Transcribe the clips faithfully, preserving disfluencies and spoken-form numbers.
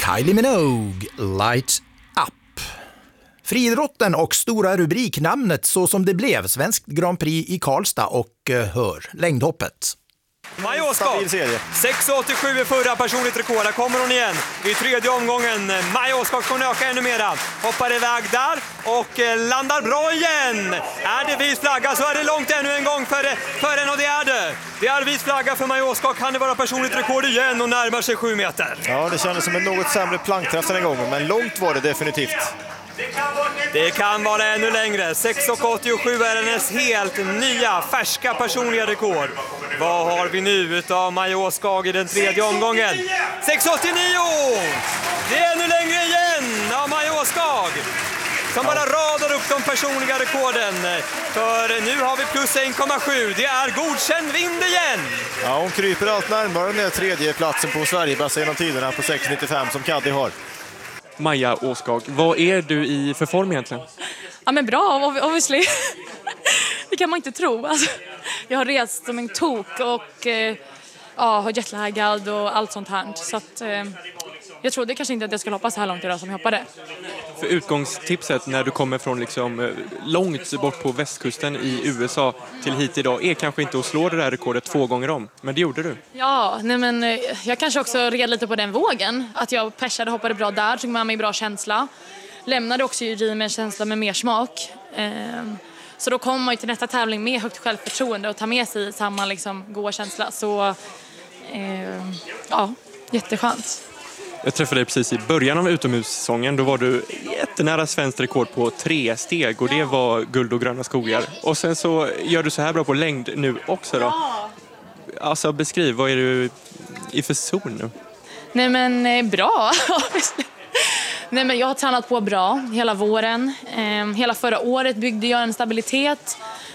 Kylie Minogue, Light Up. Friidrotten och stora rubriknamnet så som det blev. Svenskt Grand Prix i Karlstad och hör, längdhoppet. Maja Åskog, sex åttiosju i förra personligt rekord. Där kommer hon igen i tredje omgången. Maja Åskog kommer öka ännu mera. Hoppar iväg där och landar bra igen. Är det vit flagga så är det långt ännu en gång för, för en och det är det. Det är vit flagga för Maja Åskog. Kan det vara personligt rekord igen och närmar sig sju meter. Ja, det kändes som en något sämre plankträff den gången, men långt var det definitivt. Det kan vara ännu längre. sex åttiosju är hennes helt nya, färska personliga rekord. Vad har vi nu utav Maja Åskog i den tredje omgången? sex åttionio! Det är ännu längre igen av Maja Åskog som bara radar upp de personliga rekorden. För nu har vi plus en komma sju. Det är godkänd vind igen. Ja, hon kryper allt närmare den där tredje platsen på Sverigebästa genom tiderna på sex nittiofem som Kaddi har. Maja Åskog, vad är du i för form egentligen? Ja, men bra, obviously. Det kan man inte tro. Alltså, jag har rest som en tok och eh, ja, har jetlaggad och allt sånt här. Så att, eh, jag trodde kanske inte att jag skulle hoppa så här långt idag som jag hoppade. För utgångstipset när du kommer från liksom långt bort på västkusten i U S A till hit idag är kanske inte att slå det där rekordet två gånger om. Men det gjorde du. Ja, nej men jag kanske också red lite på den vågen. Att jag persade och hoppade bra där, tog med mig bra känsla. Lämnade också i med en känsla med mer smak. Så då kommer man ju till nästa tävling med högt självförtroende och tar med sig samma liksom goda känsla. Så ja, jätteskönt. Jag träffade dig precis i början av utomhussäsongen. Då var du jättenära svenskt rekord på tre steg och det var guld och gröna skogar. Och sen så gör du så här bra på längd nu också då. Alltså beskriv, vad är du i för zon nu? Nej men bra. Nej men jag har tränat på bra hela våren. Hela förra året byggde jag en stabilitet.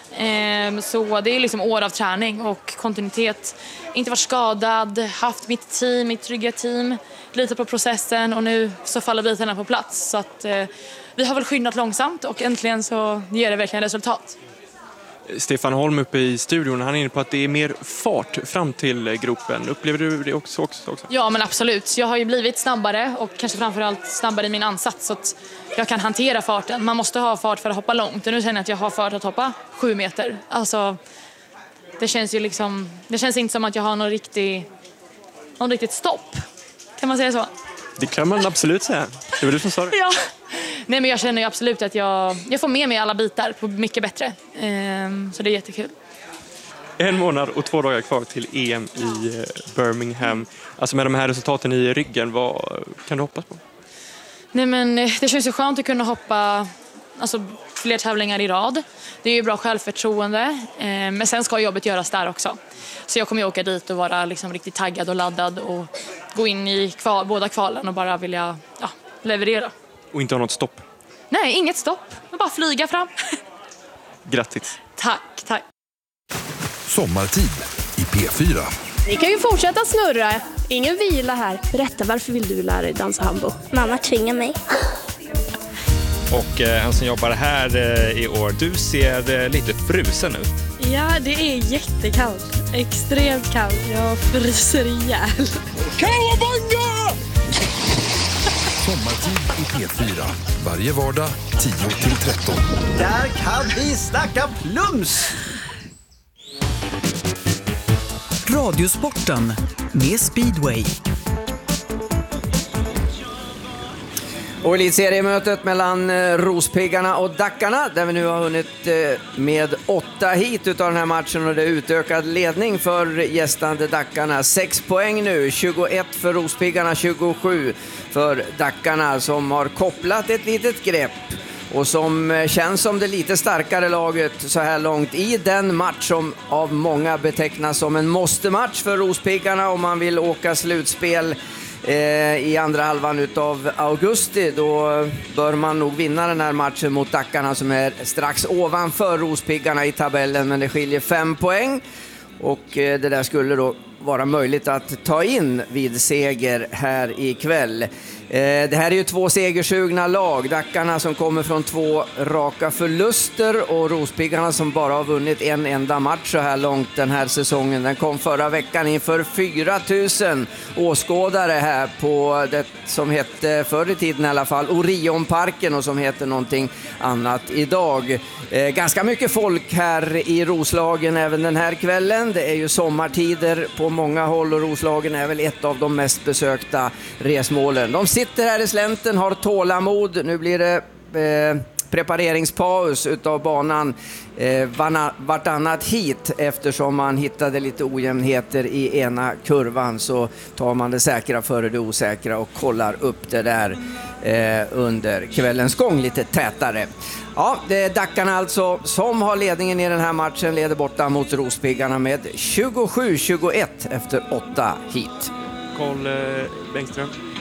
Så det är liksom år av träning och kontinuitet. Inte varit skadad, haft mitt team, mitt trygga team. Lite på processen och nu så faller bitarna på plats. Så att eh, vi har väl skyndat långsamt och äntligen så ger det verkligen resultat. Stefan Holm uppe i studion, han är inne på att det är mer fart fram till gropen. Upplever du det också? också? Ja men absolut. Jag har ju blivit snabbare och kanske framförallt snabbare i min ansats så att jag kan hantera farten. Man måste ha fart för att hoppa långt och nu känner jag att jag har fart att hoppa sju meter. Alltså det känns ju liksom, det känns inte som att jag har någon riktig, någon riktigt stopp. Kan man säga så? Det kan man absolut säga. Det var du som sa det. Ja. Nej men jag känner ju absolut att jag, jag får med mig alla bitar på mycket bättre. Ehm, så det är jättekul. En månad och två dagar kvar till E M i Birmingham. Alltså med de här resultaten i ryggen, vad kan du hoppas på? Nej men det känns ju skönt att kunna hoppa alltså, fler tävlingar i rad. Det är ju bra självförtroende. Ehm, men sen ska jobbet göras där också. Så jag kommer ju åka dit och vara liksom riktigt taggad och laddad och gå in i kval, båda kvalen och bara vilja ja, leverera. Och inte ha något stopp? Nej, inget stopp. Bara flyga fram. Grattis. Tack, tack. Sommartid i P fyra. Ni kan ju fortsätta snurra. Ingen vila här. Berätta, varför vill du lära dig dansa hambo? Mamma tvingar mig. Och eh, en som jobbar här eh, i år, du ser eh, lite frusen ut. Ja, det är jättekallt. Extremt kallt. Jag fryser ihjäl. Kawabanga! Sommartid i P fyra. Varje vardag tio till tretton. Där kan vi snacka plums! Radiosporten med Speedway. Och elitseriemötet mellan Rospiggarna och Dackarna, där vi nu har hunnit med åtta hit utav den här matchen och det är utökad ledning för gästande Dackarna. Sex poäng nu, tjugoett för Rospiggarna, tjugosju för Dackarna som har kopplat ett litet grepp och som känns som det lite starkare laget så här långt i den match som av många betecknas som en måste-match för Rospiggarna om man vill åka slutspel i andra halvan utav augusti. Då bör man nog vinna den här matchen mot Dackarna som är strax ovanför Rospiggarna i tabellen, men det skiljer fem poäng och det där skulle då vara möjligt att ta in vid seger här ikväll. Det här är ju två segersugna lag. Dackarna som kommer från två raka förluster och Rospiggarna som bara har vunnit en enda match så här långt den här säsongen. Den kom förra veckan inför fyra tusen åskådare här på det som hette förr i tiden i alla fall Orionparken och som heter någonting annat idag. Ganska mycket folk här i Roslagen även den här kvällen. Det är ju sommartider på många håll och Roslagen är väl ett av de mest besökta resmålen. De sitter här i slänten, har tålamod. Nu blir det eh, prepareringspaus utav banan eh, vartannat hit eftersom man hittade lite ojämnheter i ena kurvan så tar man det säkra före det osäkra och kollar upp det där eh, under kvällens gång lite tätare. Ja, det är Dackarna alltså som har ledningen i den här matchen, leder borta mot Rospiggarna med tjugosju tjugoett efter åtta hit. Carl eh, Bengström.